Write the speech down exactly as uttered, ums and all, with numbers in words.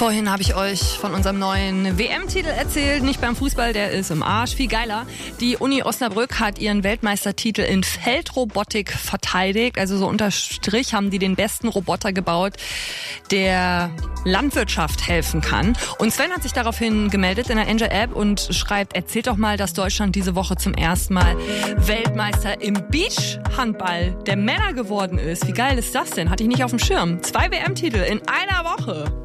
Vorhin habe ich euch von unserem neuen W M-Titel erzählt, nicht beim Fußball, der ist im Arsch, viel geiler. Die Uni Osnabrück hat ihren Weltmeistertitel in Feldrobotik verteidigt, also so unter Strich haben die den besten Roboter gebaut, der Landwirtschaft helfen kann. Und Sven hat sich daraufhin gemeldet in der Angel-App und schreibt, erzählt doch mal, dass Deutschland diese Woche zum ersten Mal Weltmeister im Beachhandball der Männer geworden ist. Wie geil ist das denn? Hatte ich nicht auf dem Schirm. Zwei W M-Titel in einer Woche.